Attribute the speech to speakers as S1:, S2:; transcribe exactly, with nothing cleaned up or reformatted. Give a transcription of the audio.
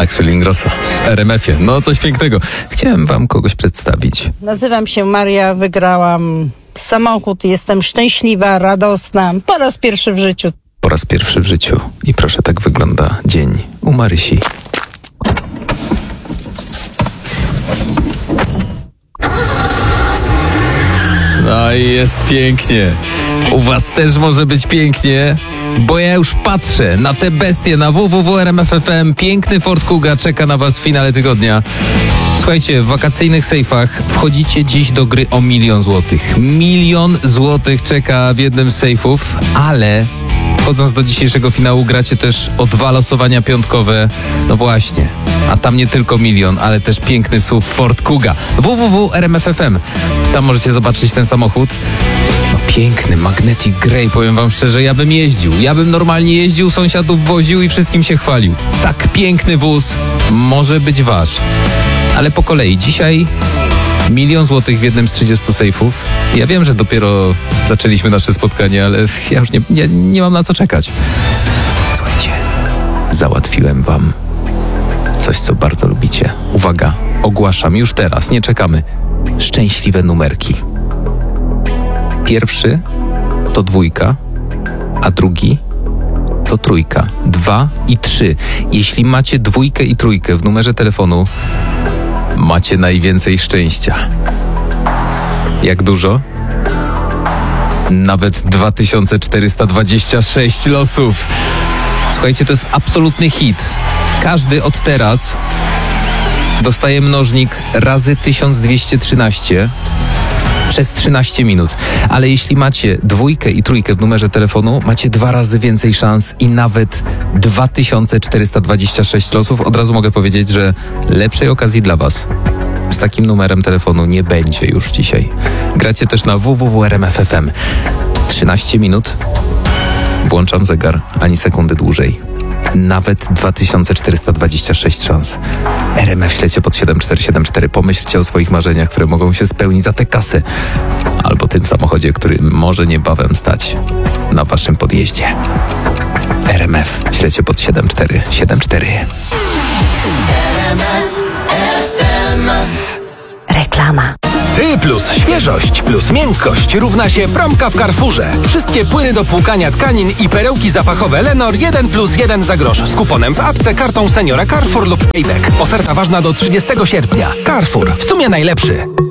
S1: Axel Ingrosso w R M F-ie. No coś pięknego. Chciałem wam kogoś przedstawić.
S2: Nazywam się Maria, wygrałam samochód, jestem szczęśliwa, radosna, po raz pierwszy w życiu.
S1: Po raz pierwszy w życiu. I proszę, tak wygląda dzień u Marysi. No i jest pięknie. U was też może być pięknie, bo ja już patrzę na te bestie na w w w kropka r m f f m. Piękny Ford Kuga czeka na was w finale tygodnia. Słuchajcie, w wakacyjnych sejfach wchodzicie dziś do gry o milion złotych. Milion złotych czeka w jednym z sejfów, ale wchodząc do dzisiejszego finału gracie też o dwa losowania piątkowe. No właśnie, a tam nie tylko milion, ale też piękny S U V Ford Kuga. w w w kropka r m f f m. Tam możecie zobaczyć ten samochód. No piękny, Magnetic Grey, powiem wam szczerze, ja bym jeździł. Ja bym normalnie jeździł, sąsiadów woził i wszystkim się chwalił. Tak piękny wóz może być wasz. Ale po kolei, dzisiaj milion złotych w jednym z trzydziestu sejfów. Ja wiem, że dopiero zaczęliśmy nasze spotkanie, ale ja już nie, nie, nie mam na co czekać. Słuchajcie, załatwiłem wam coś, co bardzo lubicie. Uwaga, ogłaszam już teraz, nie czekamy. Szczęśliwe numerki. Pierwszy to dwójka, a drugi to trójka. Dwa i trzy. Jeśli macie dwójkę i trójkę w numerze telefonu, macie najwięcej szczęścia. Jak dużo? Nawet dwa tysiące czterysta dwadzieścia sześć losów. Słuchajcie, to jest absolutny hit. Każdy od teraz dostaje mnożnik razy tysiąc dwieście trzynaście przez trzynaście minut. Ale jeśli macie dwójkę i trójkę w numerze telefonu, macie dwa razy więcej szans i nawet dwa tysiące czterysta dwadzieścia sześć losów. Od razu mogę powiedzieć, że lepszej okazji dla was z takim numerem telefonu nie będzie już dzisiaj. Gracie też na w w w kropka r m f f m. trzynaście minut. Włączam zegar, ani sekundy dłużej. Nawet dwa tysiące czterysta dwadzieścia sześć szans. R M F ślecie pod siedem cztery siedem cztery. Pomyślcie o swoich marzeniach, które mogą się spełnić za tę kasę. Albo tym samochodzie, który może niebawem stać na waszym podjeździe. R M F ślecie pod siedem cztery siedem cztery.
S3: Reklama.
S4: Ty plus świeżość plus miękkość równa się promka w Carrefourze. Wszystkie płyny do płukania tkanin i perełki zapachowe Lenor jeden plus jeden za grosz z kuponem w apce, kartą seniora Carrefour lub Payback. Oferta ważna do trzydziestego sierpnia. Carrefour, w sumie najlepszy.